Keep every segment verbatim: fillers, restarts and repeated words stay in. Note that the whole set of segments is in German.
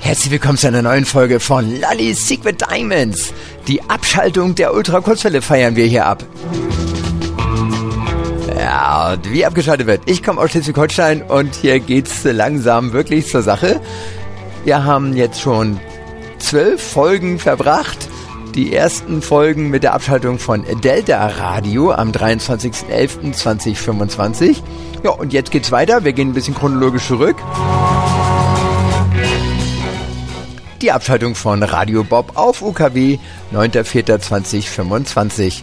Herzlich willkommen zu einer neuen Folge von Lolly's Secret Diamonds. Die Abschaltung der Ultra-Kurzwelle feiern wir hier ab. Ja, und wie abgeschaltet wird. Ich komme aus Schleswig-Holstein und hier geht's langsam wirklich zur Sache. Wir haben jetzt schon zwölf Folgen verbracht. Die ersten Folgen mit der Abschaltung von Delta Radio am dreiundzwanzigsten elften zweitausendfünfundzwanzig. Ja, und jetzt geht's weiter. Wir gehen ein bisschen chronologisch zurück. Die Abschaltung von Radio Bob auf U K W, neunter vierter zweitausendfünfundzwanzig.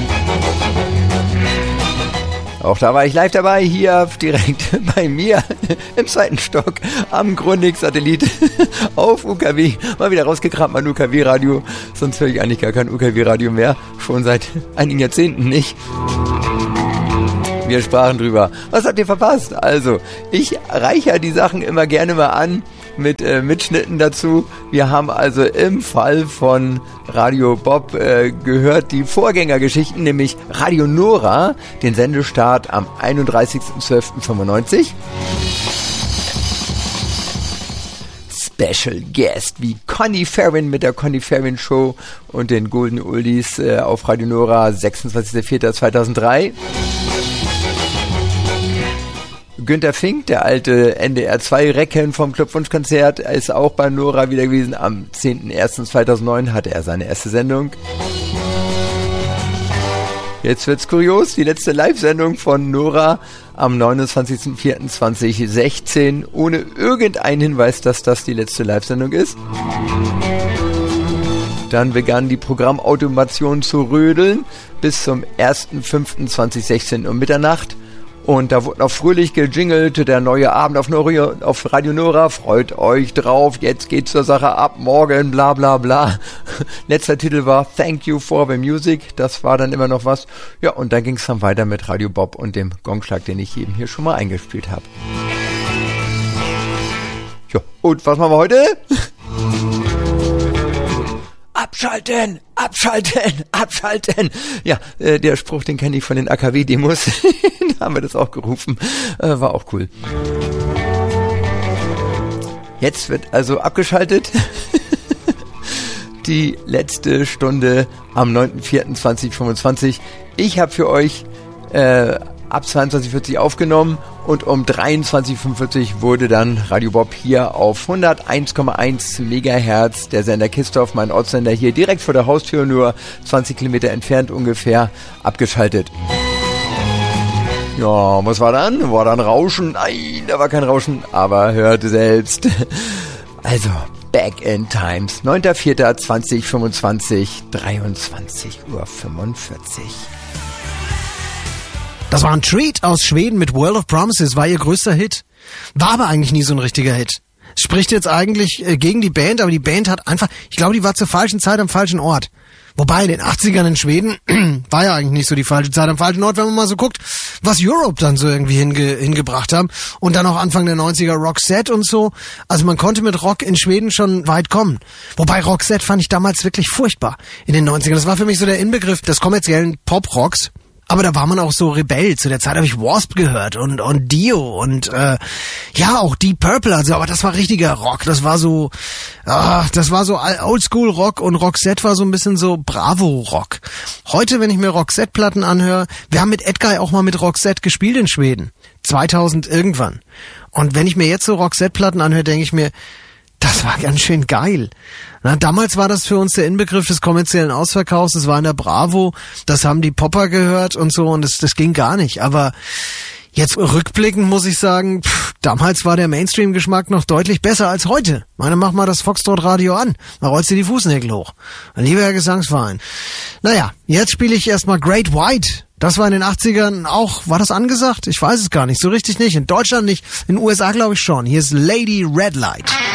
Auch da war ich live dabei, hier direkt bei mir im zweiten Stock am Grundig-Satellit auf U K W. Mal wieder rausgekramt, mein U K W-Radio. Sonst höre ich eigentlich gar kein U K W-Radio mehr. Schon seit einigen Jahrzehnten nicht. Wir sprachen drüber. Was habt ihr verpasst? Also, ich reiche die Sachen immer gerne mal an mit äh, Mitschnitten dazu. Wir haben also im Fall von Radio Bob äh, gehört die Vorgängergeschichten, nämlich Radio Nora, den Sendestart am einunddreißigsten zwölften fünfundneunzig. Special Guest wie Conny Ferrin mit der Conny Ferrin Show und den Golden Oldies äh, auf Radio Nora, sechsundzwanzigster vierter zweitausenddrei. Günter Fink, der alte N D R zwei Recken vom Clubwunschkonzert, ist auch bei Nora wieder gewesen. Am zehnten ersten zweitausendneun hatte er seine erste Sendung. Jetzt wird's kurios, die letzte Live-Sendung von Nora am neunundzwanzigsten vierten zweitausendsechzehn, ohne irgendeinen Hinweis, dass das die letzte Live-Sendung ist. Dann begann die Programmautomation zu rödeln bis zum ersten fünften zweitausendsechzehn um Mitternacht. Und da wurde noch fröhlich gejingelt, der neue Abend auf, Nora, auf Radio Nora, freut euch drauf, jetzt geht's zur Sache ab, morgen, bla bla bla. Letzter Titel war Thank You for the Music, das war dann immer noch was. Ja, und dann ging's dann weiter mit Radio Bob und dem Gongschlag, den ich eben hier schon mal eingespielt habe. Ja, und was machen wir heute? Abschalten, abschalten, abschalten. Ja, äh, der Spruch, den kenne ich von den A K W-Demos. Da haben wir das auch gerufen. Äh, war auch cool. Jetzt wird also abgeschaltet. Die letzte Stunde am neunten vierten zweitausendfünfundzwanzig. Ich habe für euch äh, ab zweiundzwanzig Uhr vierzig aufgenommen und um dreiundzwanzig Uhr fünfundvierzig wurde dann Radio Bob hier auf hunderteins Komma eins Megahertz, der Sender Kistorf, mein Ortssender hier direkt vor der Haustür, nur zwanzig Kilometer entfernt ungefähr, abgeschaltet. Ja, was war dann? War dann Rauschen? Nein, da war kein Rauschen, aber hörte selbst. Also, Back in Times, neunter vierter zweitausendfünfundzwanzig, dreiundzwanzig Uhr fünfundvierzig. Das war ein Treat aus Schweden mit World of Promises, war ihr größter Hit. War aber eigentlich nie so ein richtiger Hit. Spricht jetzt eigentlich äh, gegen die Band, aber die Band hat einfach, ich glaube, die war zur falschen Zeit am falschen Ort. Wobei in den achtzigern in Schweden war ja eigentlich nicht so die falsche Zeit am falschen Ort, wenn man mal so guckt, was Europe dann so irgendwie hinge- hingebracht haben. Und dann auch Anfang der neunziger Roxette und so. Also man konnte mit Rock in Schweden schon weit kommen. Wobei Roxette fand ich damals wirklich furchtbar in den neunzigern. Das war für mich so der Inbegriff des kommerziellen Pop-Rocks. Aber da war man auch so Rebell. Zu der Zeit habe ich Wasp gehört und und Dio und äh, ja auch Deep Purple. Also, aber das war richtiger Rock. Das war so, ah, das war so Oldschool Rock und Roxette war so ein bisschen so Bravo Rock. Heute, wenn ich mir Roxette Platten anhöre, wir haben mit Edguy auch mal mit Roxette gespielt in Schweden, zweitausend irgendwann. Und wenn ich mir jetzt so Roxette Platten anhöre, denke ich mir, das war ganz schön geil. Na, damals war das für uns der Inbegriff des kommerziellen Ausverkaufs. Das war in der Bravo. Das haben die Popper gehört und so. Und das, das ging gar nicht. Aber jetzt rückblickend muss ich sagen, pff, damals war der Mainstream-Geschmack noch deutlich besser als heute. Meine, mach mal das Foxtrot-Radio an. Da rollst du die Fußnägel hoch. Lieber Herr Gesangsverein. Naja, jetzt spiele ich erstmal Great White. Das war in den achtzigern auch, war das angesagt? Ich weiß es gar nicht. So richtig nicht. In Deutschland nicht. In den U S A glaube ich schon. Hier ist Lady Red Light.